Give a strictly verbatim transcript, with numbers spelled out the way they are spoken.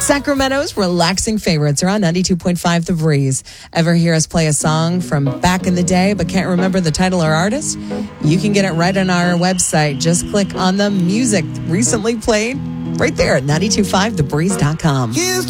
Sacramento's relaxing favorites are on ninety-two point five The Breeze. Ever hear us play a song from back in the day but can't remember the title or artist? You can get it right on our website. Just click on the music recently played right there at nine two five the breeze dot com.